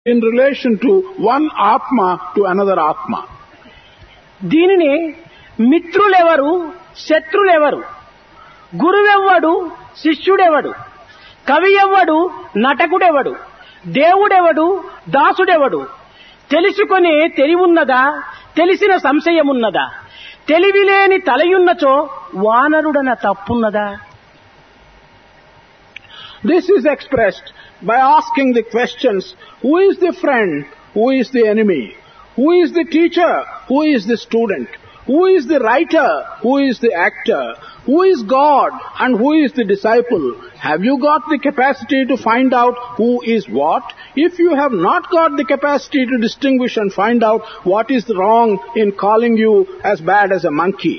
in relation to one Atma to another Atma. దీనిని మిత్రులెవరు, శత్రులెవరు, గురువెవ్వడు, శిష్యుడెవడు, కవి ఎవ్వడు, నటకుడెవడు, దేవుడెవడు, దాసుడెవడు, తెలుసుకొనే తెలివున్నదా, తెలిసిన సంశయమున్నదా, తెలివిలేని తలయున్నచో వానరుడన తప్పున్నదా. This is expressed by asking the questions, who is the friend, who is the enemy, who is the teacher, who is the student, who is the writer, who is the actor, who is God and who is the disciple. Have you got the capacity to find out who is what? If you have not got the capacity to distinguish and find out what is wrong in calling you as bad as a monkey.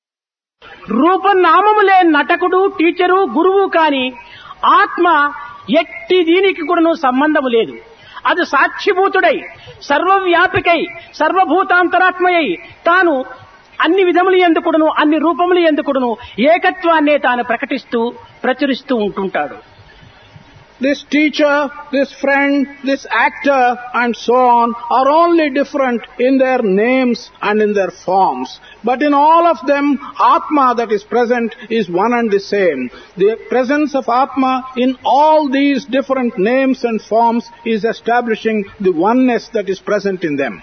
రూపనామములే నటకుడు, teacher, గురువు కాని ఆత్మ ఎట్టి దీనికి కూడాను సంబంధము లేదు. అది సాక్షిభూతుడై, సర్వవ్యాపికై, సర్వభూతాంతరాత్మయై తాను అన్ని విధములు ఎందుకుడును, అన్ని రూపములు ఎందుకుడును ఏకత్వాన్నే తాను ప్రకటిస్తూ ప్రచురిస్తూ ఉంటుంటాడు. This teacher, this friend, this actor and so on are only different in their names and in their forms. But in all of them, Atma that is present is one and the same. The presence of Atma in all these different names and forms is establishing the oneness that is present in them.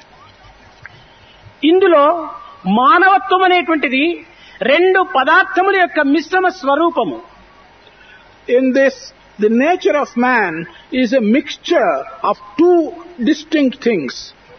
ఇందులో మానవత్వం అనేటువంటిది రెండు పదార్థముల యొక్క మిశ్రమ స్వరూపము. In this, the nature of man is a mixture of two distinct things.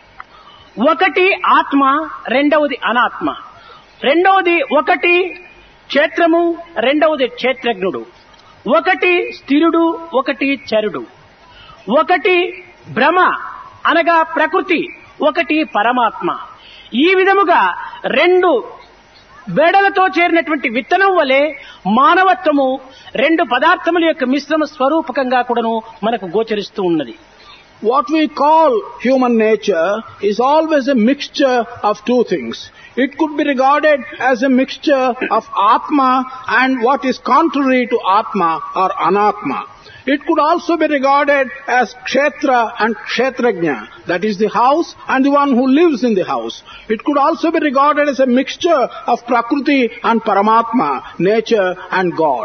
ఒకటి ఆత్మ, రెండవది అనాత్మ. రెండవది ఒకటి క్షేత్రము, రెండవది క్షేత్రజ్ఞుడు. ఒకటి స్థిరుడు, ఒకటి చరుడు. ఒకటి భ్రమ అనగా ప్రకృతి, ఒకటి పరమాత్మ. ఈ విధముగా రెండు బేడలతో చేరినటువంటి విత్తనం వలె మానవత్వము రెండు పదార్థముల యొక్క మిశ్రమ స్వరూపకంగా కూడాను మనకు గోచరిస్తూ ఉన్నది. What we call human nature is always a mixture of two things. It could be regarded as a mixture of Atma and what is contrary to Atma or Anatma. It could also be regarded as Kshetra and Kshetrajna, that is the house and the one who lives in the house. It could also be regarded as a mixture of Prakriti and Paramatma, nature and God.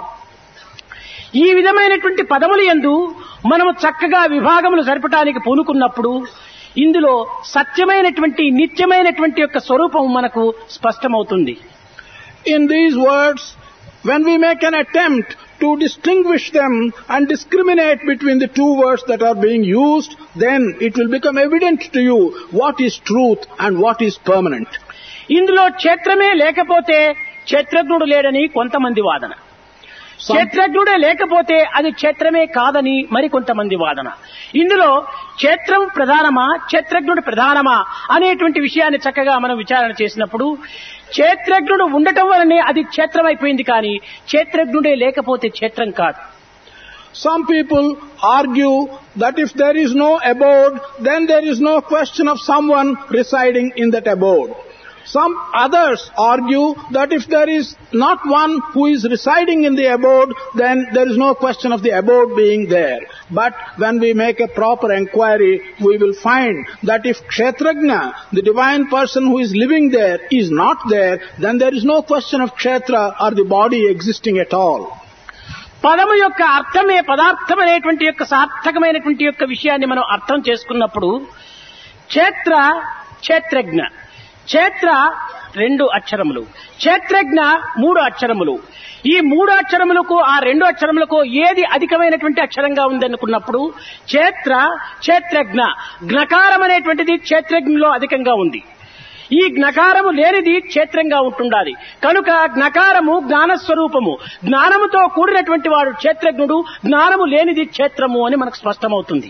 ఈ విధమైనటువంటి పదములు యందు మనము చక్కగా విభాగములు జరపడానికి పూనుకున్నప్పుడు ఇందులో సత్యమైనటువంటి నిత్యమైనటువంటి యొక్క స్వరూపం మనకు స్పష్టమవుతుంది. In these words, when we make an attempt to distinguish them and discriminate between the two words that are being used, then it will become evident to you what is truth and what is permanent. ఇందులో క్షేత్రమే లేకపోతే క్షేత్రజ్ఞుడు లేడని కొంతమంది వాదన, క్షేత్రజ్ఞుడే లేకపోతే అది క్షేత్రమే కాదని మరికొంతమంది వాదన. ఇందులో క్షేత్రం ప్రధానమా, క్షేత్రజ్ఞుడు ప్రధానమా అనేటువంటి విషయాన్ని చక్కగా మనం విచారణ చేసినప్పుడు క్షేత్రజ్ఞుడు ఉండటం వలనే అది క్షేత్రం అయిపోయింది, కానీ క్షేత్రజ్ఞుడే లేకపోతే క్షేత్రం కాదు. Some people argue that if there is no abode, then there is no question of someone residing in that abode. Some others argue that if there is not one who is residing in the abode, then there is no question of the abode being there. But when we make a proper enquiry, we will find that if Kshetrajna, the divine person who is living there, is not there, then there is no question of Kshetra or the body existing at all. పదము యొక్క అర్థమే పదార్థం అనేటువంటి యొక్క సార్థకమైనటువంటి యొక్క విషయాన్ని మనం అర్థం చేసుకున్నప్పుడు క్షేత్ర, క్షేత్రజ్ఞ, క్షేత్ర 2 అక్షరములు, క్షేత్రజ్ఞ 3 అక్షరములు. ఈ 3 అక్షరములకు ఆ 2 అక్షరములకు ఏది అధికమైనటువంటి అక్షరంగా ఉందనుకున్నప్పుడు క్షేత్ర, క్షేత్రజ్ఞ, జ్ఞకారం అనేటువంటిది క్షేత్రజ్ఞలో అధికంగా ఉంది. ఈ జ్ఞకారము లేనిది క్షేత్రంగా ఉంటుండాలి. కనుక జ్ఞకారము జ్ఞానస్వరూపము, జ్ఞానముతో కూడినటువంటి వాడు క్షేత్రజ్ఞుడు, జ్ఞానము లేనిది క్షేత్రము అని మనకు స్పష్టమవుతుంది.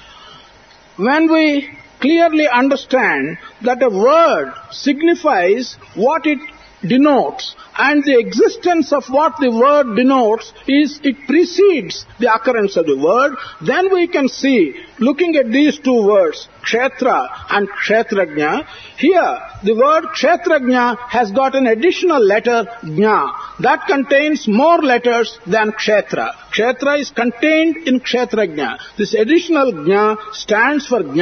When we clearly understand that a word signifies what it denotes, and the existence of what the word denotes is it precedes the occurrence of the word, then we can see, looking at these two words, Kshetra and Kshetrajna, here the word Kshetrajna has got an additional letter, Jna, that contains more letters than Kshetra. Kshetra is contained in Kshetrajna. This additional Jna stands for Jna.